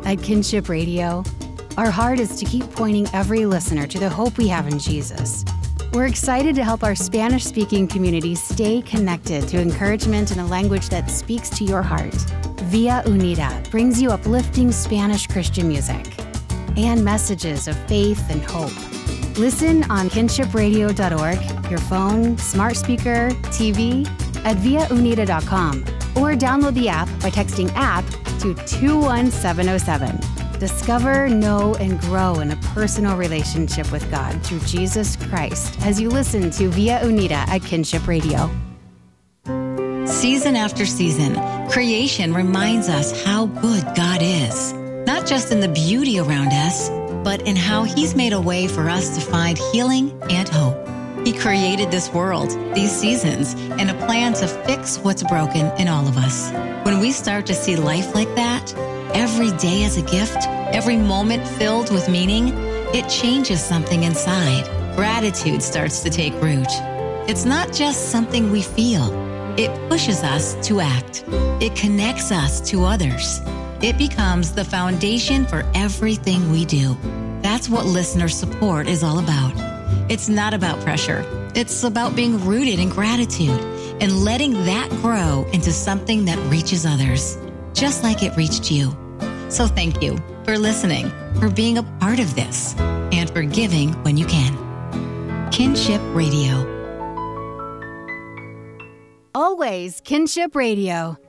At Kinship Radio, our heart is to keep pointing every listener to the hope we have in Jesus. We're excited to help our Spanish-speaking community stay connected to encouragement in a language that speaks to your heart. Via Unida brings you uplifting Spanish Christian music and messages of faith and hope. Listen on kinshipradio.org, your phone, smart speaker, TV, at viaunida.com, or download the app by texting APP to 21707. Discover, know, and grow in a personal relationship with God through Jesus Christ as you listen to Via Unida at Kinship Radio. Season after season, creation reminds us how good God is, not just in the beauty around us, but in how He's made a way for us to find healing and hope. He created this world, these seasons, and a plan to fix what's broken in all of us. When we start to see life like that, every day as a gift, every moment filled with meaning, it changes something inside. Gratitude starts to take root. It's not just something we feel. It pushes us to act. It connects us to others. It becomes the foundation for everything we do. That's what listener support is all about. It's not about pressure. It's about being rooted in gratitude and letting that grow into something that reaches others, just like it reached you. So thank you for listening, for being a part of this, and for giving when you can. Kinship Radio. Always Kinship Radio.